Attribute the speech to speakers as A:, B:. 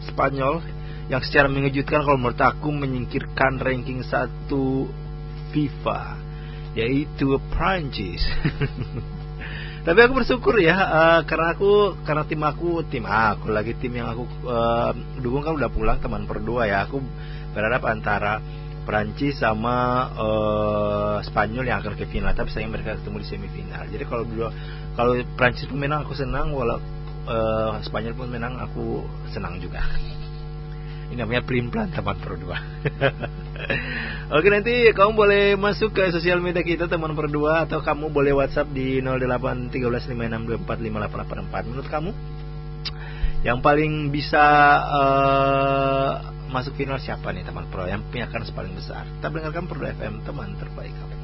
A: Spanyol yang secara mengejutkan kalau menurut aku menyingkirkan ranking 1 FIFA, yaitu Prancis. Tapi aku bersyukur ya, karena tim aku lagi tim yang aku dukung kan udah pulang teman berdua ya. Aku berharap antara Prancis sama Spanyol yang akan ke final, tapi sayang mereka ketemu di semifinal. Jadi kalau Prancis pun menang aku senang, walau Spanyol pun menang aku senang juga. Ini namanya pelin-pelan teman berdua. Oke, nanti kamu boleh masuk ke sosial media kita teman berdua, atau kamu boleh WhatsApp di 081356245884. Menurut kamu yang paling bisa masuk final siapa nih teman pro, yang punya kans paling besar? Kita dengarkan Pro FM, teman terbaik kamu.